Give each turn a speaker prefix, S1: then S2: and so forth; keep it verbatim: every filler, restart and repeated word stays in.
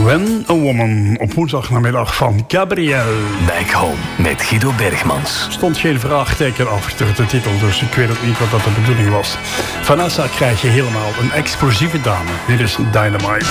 S1: When a Woman op woensdagnamiddag van Gabrielle.
S2: Back Home met Guido Bergmans.
S1: Stond geen vraagteken achter de titel, dus ik weet ook niet wat dat de bedoeling was. Vanessa krijg je helemaal een explosieve dame. Dit is Dynamite.